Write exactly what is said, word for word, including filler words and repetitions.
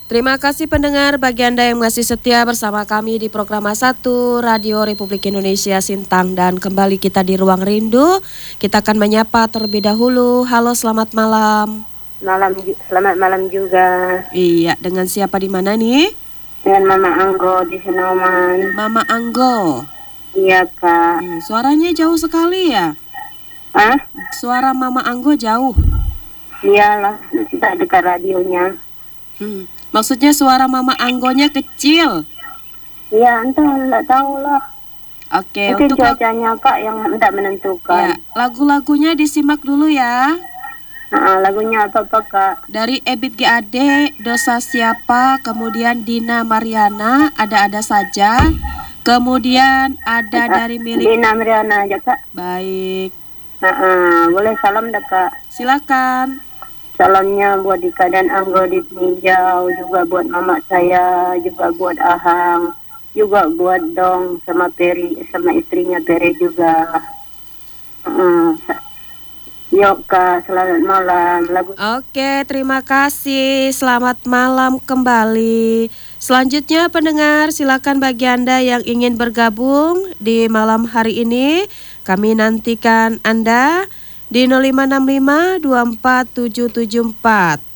Terima kasih pendengar bagi Anda yang masih setia bersama kami di program satu Radio Republik Indonesia Sintang. Dan kembali kita di Ruang Rindu. Kita akan menyapa terlebih dahulu. Halo, selamat malam. Malam, selamat malam juga. Iya, dengan siapa di mana nih? Dengan Mama Anggo di Senoman. Mama Anggo. Iya, Kak. Hmm, suaranya jauh sekali ya? Hah? Suara Mama Anggo jauh. Iyalah, kita dekat radionya. Hmm. Maksudnya suara Mama Anggonya kecil. Iya, entah, enggak tahu lah. Oke, mungkin untuk cuacanya Kak yang tidak menentukan. Ya, lagu-lagunya disimak dulu ya. Nah, lagunya apa-apa Kak? Dari Ebit G A D, Dosa Siapa, kemudian Dina Mariana, Ada-ada Saja, kemudian ada Nah, dari milik Dina Mariana aja Kak. Baik. Nah, boleh salam dah Kak. Silakan. Salamnya buat Dika dan Anggo di Pinjau, juga buat mama saya, juga buat Ahang, juga buat Dong sama Peri, sama istrinya Peri juga. Uh, Yuk Kak, selamat malam. Lagu... Oke, terima kasih. Selamat malam kembali. Selanjutnya pendengar, silakan bagi Anda yang ingin bergabung di malam hari ini. Kami nantikan Anda di nol lima enam lima dua empat tujuh tujuh empat.